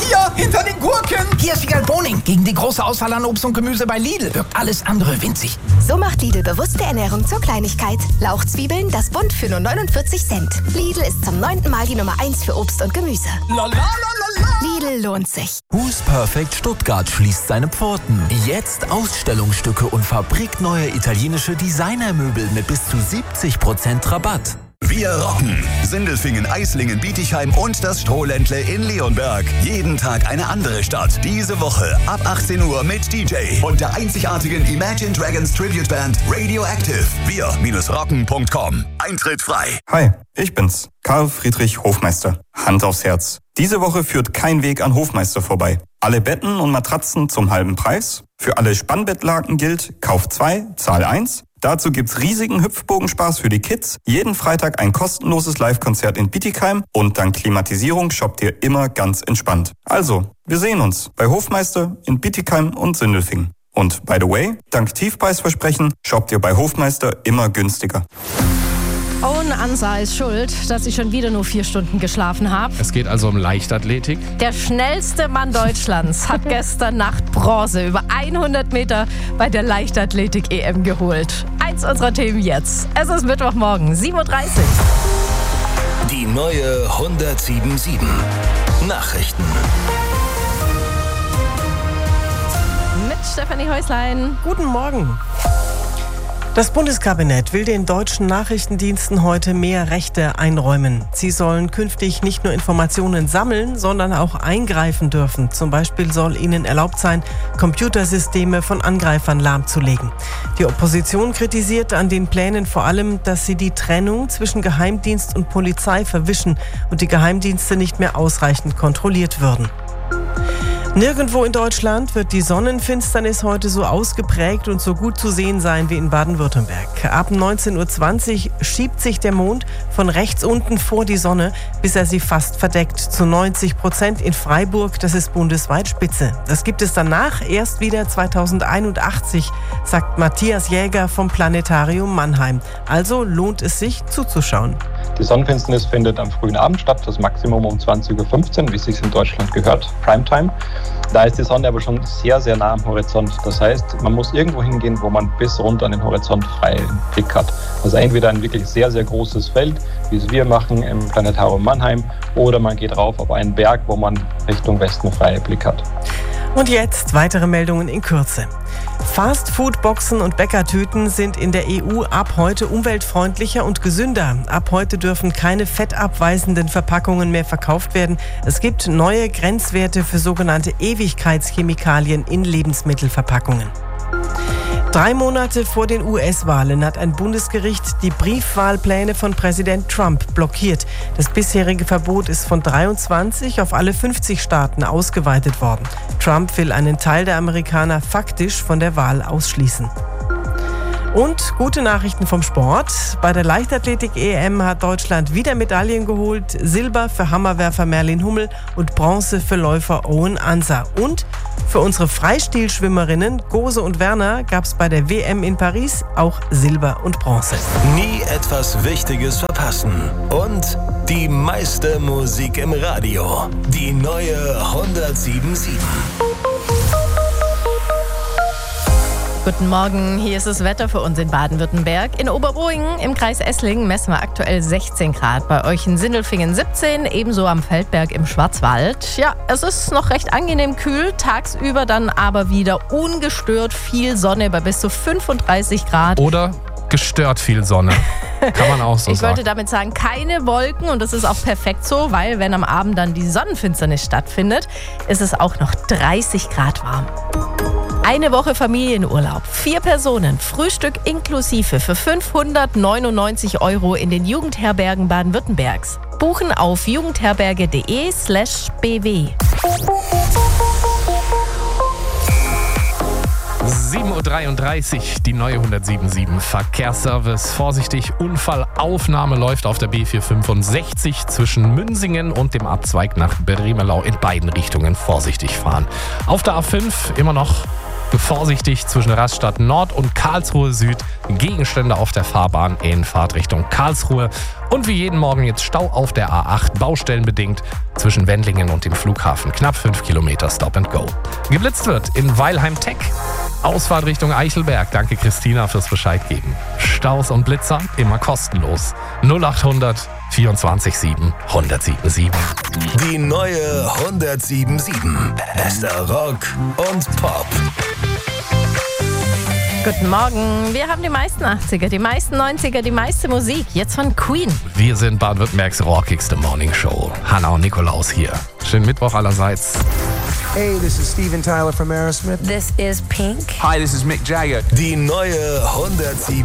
hier, hinter den Gurken. Hier ist Wiegald Boning. Gegen die große Auswahl an Obst und Gemüse bei Lidl wirkt alles andere winzig. So macht Lidl bewusste Ernährung zur Kleinigkeit. Lauchzwiebeln, das Bund für nur 49 Cent. Lidl ist zum 9. Mal die Nummer 1 für Obst und Gemüse. La, la, la, la, la. Lidl lohnt sich. Who's Perfect Stuttgart schließt seine Pforten. Jetzt Ausstellungsstücke und fabrikneue italienische Designermöbel mit bis zu 70% Rabatt. Wir rocken! Sindelfingen, Eislingen, Bietigheim und das Strohländle in Leonberg. Jeden Tag eine andere Stadt. Diese Woche ab 18 Uhr mit DJ und der einzigartigen Imagine Dragons Tribute Band Radioactive. Wir-rocken.com. Eintritt frei. Hi, ich bin's, Karl Friedrich Hofmeister. Hand aufs Herz. Diese Woche führt kein Weg an Hofmeister vorbei. Alle Betten und Matratzen zum halben Preis. Für alle Spannbettlaken gilt, Kauf 2, Zahl 1. Dazu gibt's riesigen Hüpfbogenspaß für die Kids, jeden Freitag ein kostenloses Live-Konzert in Bietigheim und dank Klimatisierung shoppt ihr immer ganz entspannt. Also, wir sehen uns bei Hofmeister in Bietigheim und Sindelfingen. Und by the way, dank Tiefpreisversprechen shoppt ihr bei Hofmeister immer günstiger. Owen Ansah ist schuld, dass ich schon wieder nur 4 Stunden geschlafen habe. Es geht also um Leichtathletik. Der schnellste Mann Deutschlands hat gestern Nacht Bronze über 100 Meter bei der Leichtathletik-EM geholt. Eins unserer Themen jetzt. Es ist Mittwochmorgen, 7:30 Uhr. Die neue 107.7 Nachrichten. Mit Stefanie Häuslein. Guten Morgen. Das Bundeskabinett will den deutschen Nachrichtendiensten heute mehr Rechte einräumen. Sie sollen künftig nicht nur Informationen sammeln, sondern auch eingreifen dürfen. Zum Beispiel soll ihnen erlaubt sein, Computersysteme von Angreifern lahmzulegen. Die Opposition kritisiert an den Plänen vor allem, dass sie die Trennung zwischen Geheimdienst und Polizei verwischen und die Geheimdienste nicht mehr ausreichend kontrolliert würden. Nirgendwo in Deutschland wird die Sonnenfinsternis heute so ausgeprägt und so gut zu sehen sein wie in Baden-Württemberg. Ab 19:20 Uhr schiebt sich der Mond von rechts unten vor die Sonne, bis er sie fast verdeckt. Zu 90% in Freiburg, das ist bundesweit Spitze. Das gibt es danach erst wieder 2081, sagt Matthias Jäger vom Planetarium Mannheim. Also lohnt es sich zuzuschauen. Die Sonnenfinsternis findet am frühen Abend statt, das Maximum um 20:15 Uhr, wie es sich in Deutschland gehört, Primetime. Da ist die Sonne aber schon sehr, sehr nah am Horizont. Das heißt, man muss irgendwo hingehen, wo man bis runter an den Horizont freien Blick hat. Also entweder ein wirklich sehr, sehr großes Feld, wie es wir machen im Planetarium Mannheim, oder man geht rauf auf einen Berg, wo man Richtung Westen freien Blick hat. Und jetzt weitere Meldungen in Kürze. Fast-Food-Boxen und Bäckertüten sind in der EU ab heute umweltfreundlicher und gesünder. Ab heute dürfen keine fettabweisenden Verpackungen mehr verkauft werden. Es gibt neue Grenzwerte für sogenannte Ewigkeitschemikalien in Lebensmittelverpackungen. 3 Monate vor den US-Wahlen hat ein Bundesgericht die Briefwahlpläne von Präsident Trump blockiert. Das bisherige Verbot ist von 23 auf alle 50 Staaten ausgeweitet worden. Trump will einen Teil der Amerikaner faktisch von der Wahl ausschließen. Und gute Nachrichten vom Sport. Bei der Leichtathletik-EM hat Deutschland wieder Medaillen geholt. Silber für Hammerwerfer Merlin Hummel und Bronze für Läufer Owen Ansah. Und für unsere Freistilschwimmerinnen Gose und Werner gab es bei der WM in Paris auch Silber und Bronze. Nie etwas Wichtiges verpassen. Und die meiste Musik im Radio. Die neue 107.7. Guten Morgen, hier ist das Wetter für uns in Baden-Württemberg. In Oberboingen im Kreis Esslingen messen wir aktuell 16 Grad. Bei euch in Sindelfingen 17, ebenso am Feldberg im Schwarzwald. Ja, es ist noch recht angenehm kühl, tagsüber dann aber wieder ungestört viel Sonne bei bis zu 35 Grad. Oder gestört viel Sonne. Kann man auch so sagen. Ich wollte damit sagen, keine Wolken, und das ist auch perfekt so, weil wenn am Abend dann die Sonnenfinsternis stattfindet, ist es auch noch 30 Grad warm. Eine Woche Familienurlaub, 4 Personen, Frühstück inklusive für 599 € in den Jugendherbergen Baden-Württembergs. Buchen auf jugendherberge.de/bw. 7:33 Uhr, die neue 107.7 Verkehrsservice. Vorsichtig, Unfallaufnahme läuft auf der B465 zwischen Münsingen und dem Abzweig nach Bremelau in beiden Richtungen. Vorsichtig fahren. Auf der A5 immer noch Vorsichtig zwischen Rastatt Nord und Karlsruhe Süd. Gegenstände auf der Fahrbahn in Fahrtrichtung Karlsruhe. Und wie jeden Morgen jetzt Stau auf der A8, baustellenbedingt zwischen Wendlingen und dem Flughafen. Knapp 5 Kilometer Stop and Go. Geblitzt wird in Weilheim Tech. Ausfahrt Richtung Eichelberg. Danke Christina fürs Bescheid geben. Staus und Blitzer immer kostenlos. 0800 24 7 1077. Die neue 1077. Bester Rock und Pop. Guten Morgen. Wir haben die meisten 80er, die meisten 90er, die meiste Musik. Jetzt von Queen. Wir sind Baden-Württembergs rockigste Morning Show. Hanna und Nikolaus hier. Schönen Mittwoch allerseits. Hey, this is Steven Tyler from Aerosmith. This is Pink. Hi, this is Mick Jagger. Die neue 1077.